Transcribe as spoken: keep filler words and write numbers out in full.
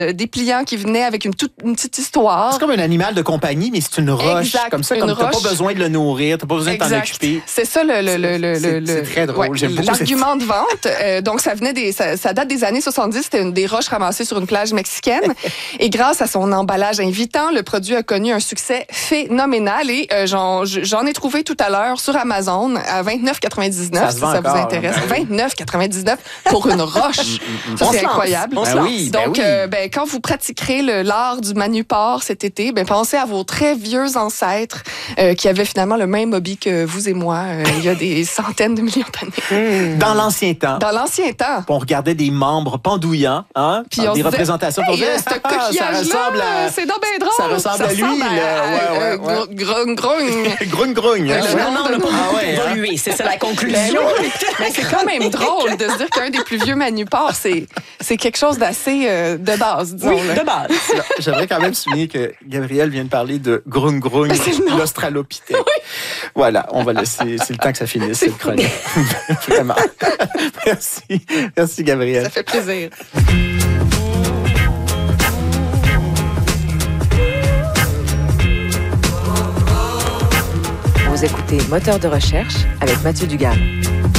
euh, dépliant qui venait avec une, toute, une petite histoire. C'est comme un animal de compagnie, mais c'est une roche. Exact, comme ça, une comme t'as roche. pas besoin de le nourrir, t'as pas besoin Exact. de t'en occuper. C'est ça le, le, le, le, C'est, le c'est très drôle. ouais, J'aime beaucoup l'argument de vente. Euh, donc, ça venait des, ça, ça date des années soixante-dix. C'était une des roches ramassées sur une plage mexicaine. Et grâce à son emballage invitant, le produit a connu un succès phénoménal. Et euh, j'en, j'en ai trouvé tout à l'heure sur Amazon à vingt-neuf quatre-vingt-dix-neuf, Ça se si vend ça vous encore, intéresse. hein. vingt-neuf quatre-vingt-dix-neuf pour une roche. Ça, On c'est se lance. incroyable. On se Ben lance. oui, ben Donc, oui. euh, ben, quand vous pratiquerez le, l'art du manuport cet été, ben, pensez à vos très vieux ancêtres euh, qui avaient finalement le même hobby que vous et moi euh, il y a des centaines de millions d'années. Dans l'ancien temps, Dans l'ancien temps. on regardait des membres pendouillants, hein? Puis des on se disait, représentations. Hey, on disait, euh, ce ah, ça coquillage-là, ressemble à... c'est donc bien drôle. ça ressemble à lui, ressemble là. à- Ouais, ouais, euh, ouais. Grung, grung. Grogne, grogne. hein? Le Non, non, on n'a pas Ah beaucoup ouais, hein? évolué. C'est ça la conclusion. Ben oui. Mais c'est quand même drôle de se dire qu'un des plus vieux manuports, c'est, c'est quelque chose d'assez euh, de base, disons. Oui, là. de base. J'aimerais quand même souligner que Gabriel vient de parler de Grung Grung, Ben, c'est le nom. l'Australopithèque. Voilà, on va laisser, c'est le temps que ça finisse, cette chronique. Vraiment. Merci. Merci, Gabriel. Ça fait plaisir. Vous écoutez Moteur de recherche avec Mathieu Dugal.